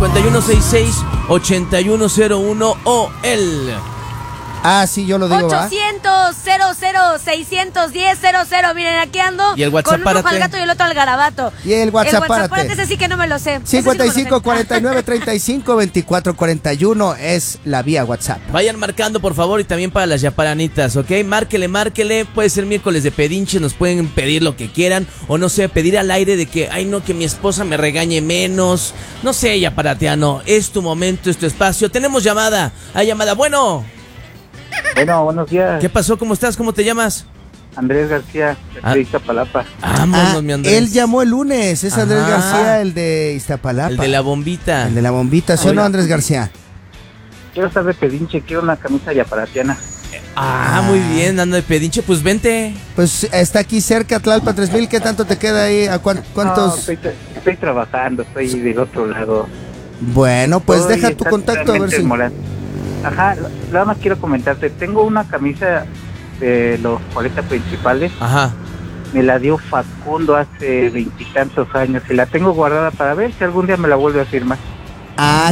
5166-8101 o el... Ah, sí, yo lo digo, 800-00-610-00. Miren, aquí ando. ¿Y el WhatsApp? Con uno al gato y el otro al garabato. Y el WhatsApp, ese sí que no me lo sé. 55-49-35-24-41 es la vía WhatsApp. Vayan marcando, por favor, y también para las yaparanitas, ¿ok? Márquele. Puede ser miércoles de pedinche, nos pueden pedir lo que quieran. O no sé, pedir al aire de que, ay no, que mi esposa me regañe menos. No sé, yaparatiano, es tu momento, es tu espacio. Tenemos llamada. Hay llamada. Bueno, buenos días. ¿qué pasó? ¿Cómo estás? ¿Cómo te llamas? Andrés García, de Iztapalapa. Vámonos, mi Andrés. Él llamó el lunes, es Andrés García, el de Iztapalapa. El de la bombita. El de la bombita, ¿sí o no, Andrés García? Quiero estar de pedinche, quiero una camisa yaparatiana. Muy bien, ando de pedinche, pues vente. Pues está aquí cerca, Tlalpan 3000, ¿qué tanto te queda ahí? ¿A cuántos? No, estoy trabajando, estoy del otro lado. Bueno, pues deja tu contacto a ver si... Ajá, nada más quiero comentarte, tengo una camisa de los coletas principales. Ajá. Me la dio Facundo hace 20 y tantos años y la tengo guardada para ver si algún día me la vuelve a firmar. Ah,